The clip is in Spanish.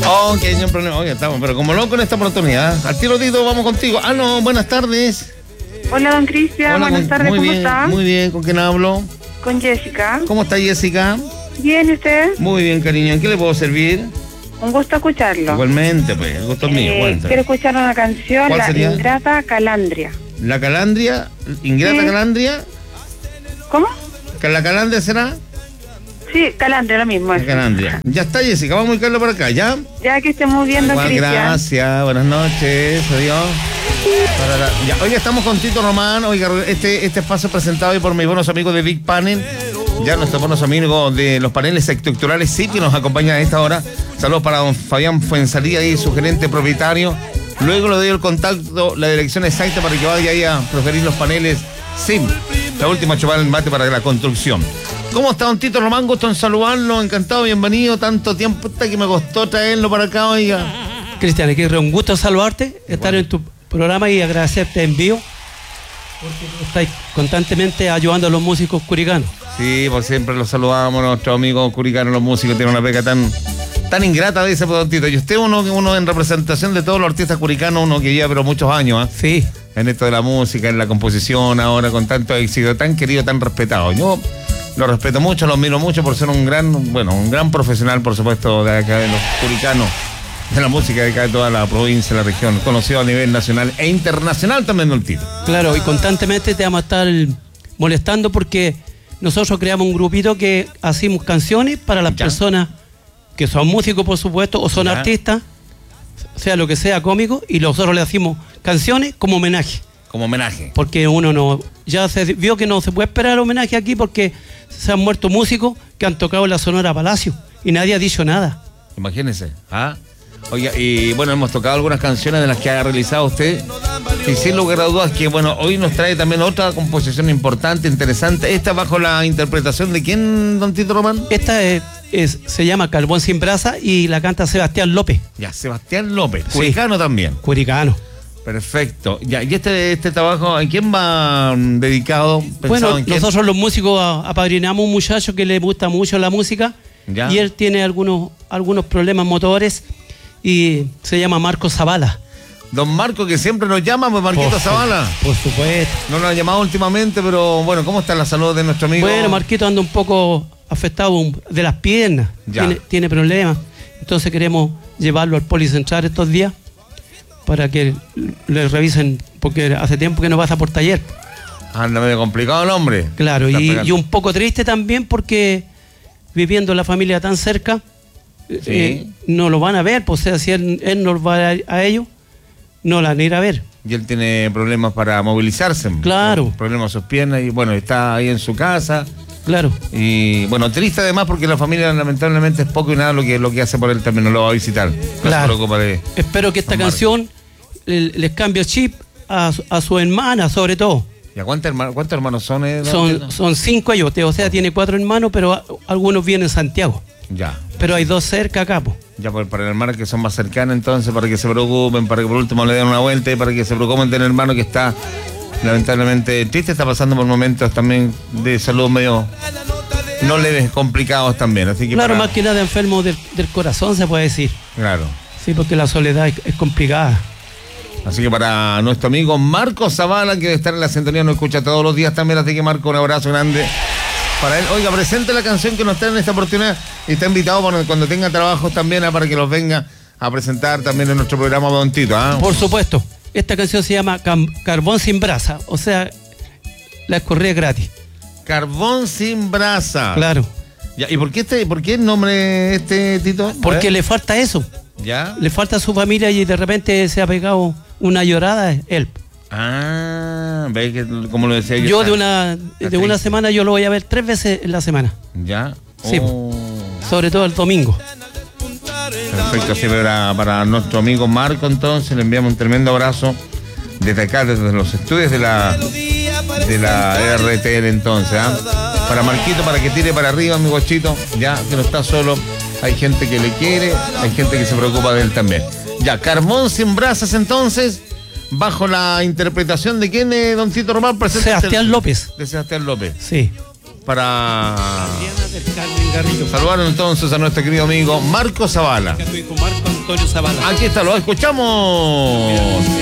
Ok, no hay problema. Oye, estamos, pero como loco en esta oportunidad. Al tiro, Tito, vamos contigo. Ah, no, buenas tardes. Hola, don Cristian. Buenas tardes, ¿cómo está? Muy bien, ¿con quién hablo? Con Jessica. ¿Cómo está Jessica? Bien, ¿y usted? Muy bien, cariño. ¿En qué le puedo servir? Un gusto escucharlo. Igualmente, pues, el gusto es mío. Quiero escuchar una canción, ¿Cuál La sería? Ingrata Calandria. ¿La Calandria? ¿Ingrata Sí. Calandria? ¿Cómo? ¿La Calandria será? Sí, Calandria, lo mismo. La Calandria. Ya está, Jessica, vamos a ubicarlo por acá, ¿ya? Ya que estemos viendo, Igual, Cristian. gracias, buenas noches, adiós. Ya, hoy estamos con Tito Román. Oiga, este espacio presentado hoy por mis buenos amigos de Big Panel. Ya nuestros buenos amigos de los paneles estructurales sí que nos acompañan a esta hora. Saludos para don Fabián Fuensalía y su gerente propietario. Luego le doy el contacto, la dirección exacta para que vaya ahí a proferir los paneles SIM. La última chupada del mate para la construcción. ¿Cómo está don Tito Román? Gusto en saludarlo, encantado, bienvenido. Tanto tiempo que me costó traerlo para acá, oiga. Cristian, aquí un gusto saludarte, estar en tu programa y agradecerte en vivo, porque estáis constantemente ayudando a los músicos curicanos. Sí, por siempre los saludamos, nuestros amigos curicanos, los músicos, tienen una pega tan ingrata, dice don Tito. Y usted uno en representación de todos los artistas curicanos, uno que lleva pero muchos años, ¿eh? Sí. En esto de la música, en la composición, ahora con tanto éxito, tan querido, tan respetado. Yo lo respeto mucho, lo admiro mucho por ser un gran profesional, por supuesto, de acá de los curicanos, de la música de acá de toda la provincia, la región, conocido a nivel nacional e internacional también, don Tito. Claro, y constantemente te vamos a estar molestando porque nosotros creamos un grupito que hacemos canciones para las personas que son músicos, por supuesto, o son artistas, sea lo que sea, cómico, y nosotros le hacemos canciones como homenaje. Como homenaje. Porque ya se vio que no se puede esperar homenaje aquí porque se han muerto músicos que han tocado en la Sonora Palacio y nadie ha dicho nada. Imagínense, ¿ah? Oiga, y bueno, hemos tocado algunas canciones de las que ha realizado usted. Y sin lugar a dudas que, bueno, hoy nos trae también otra composición importante, interesante. Esta bajo la interpretación de ¿quién, don Tito Román? Esta se llama Carbón sin brasa y la canta Sebastián López. Ya, Sebastián López, curicano también. Curicano. Perfecto. Ya, y este trabajo, ¿a quién va dedicado? Bueno, nosotros los músicos apadrinamos a un muchacho que le gusta mucho la música. ¿Ya? Y él tiene algunos problemas motores y se llama Marco Zavala. Don Marco, que siempre nos llama, pues Marquito Zavala. Por supuesto. No nos ha llamado últimamente, pero bueno, ¿cómo está la salud de nuestro amigo? Bueno, Marquito anda un poco afectado de las piernas, tiene problemas. Entonces queremos llevarlo al Policentral estos días para que le revisen, porque hace tiempo que no pasa por taller. Anda medio complicado el hombre. Claro, y un poco triste también porque viviendo la familia tan cerca, no lo van a ver, pues, o sea, si él no va a ellos, no la van a ir a ver. Y él tiene problemas para movilizarse. Claro. ¿No? Problemas a sus piernas y bueno, está ahí en su casa. Claro. Y bueno, triste además porque la familia lamentablemente es poco y nada lo que hace por él también, no lo va a visitar. Claro. Espero que esta canción les cambie el chip a su hermana, sobre todo. ¿Y a cuántos hermanos son? Son 5 ellos, o sea, tiene 4 hermanos, pero algunos vienen en Santiago. Ya. Pero hay 2 cerca acá, po. Ya, pues para el hermano que son más cercanos, entonces, para que se preocupen, para que por último le den una vuelta y para que se preocupen del hermano que está lamentablemente triste, está pasando por momentos también de salud medio no leves, complicados también. Así que claro, más que nada enfermo del corazón, se puede decir. Claro. Sí, porque la soledad es complicada. Así que para nuestro amigo Marco Zavala, que debe estar en la sintonía, nos escucha todos los días también, así que Marco, un abrazo grande para él. Oiga, presente la canción que nos trae en esta oportunidad y está invitado cuando tenga trabajos también para que los venga a presentar también en nuestro programa, don Tito. Por supuesto, esta canción se llama Carbón sin brasa, o sea, la escorría gratis. Carbón sin brasa. Claro. Ya, ¿y por qué el nombre Tito? Porque le falta eso. ¿Ya? Le falta a su familia y de repente se ha pegado una llorada él. Ve que como lo decía yo de una semana yo lo voy a ver 3 veces en la semana. ¿Ya? Sí, sobre todo el domingo. Perfecto, así para nuestro amigo Marco, entonces le enviamos un tremendo abrazo desde acá, desde los estudios de la RTL, entonces, para Marquito, para que tire para arriba, mi guachito, ya que no está solo, hay gente que le quiere, hay gente que se preocupa de él también. Ya, Carbón sin brasas, entonces, bajo la interpretación de quién, don Tito Román, Sebastián López. De Sebastián López. Sí. para Adriana del Carmen Garrido. saludar entonces a nuestro querido amigo Marco Zavala. Tu hijo Marco Antonio Zavala. Aquí está, lo escuchamos.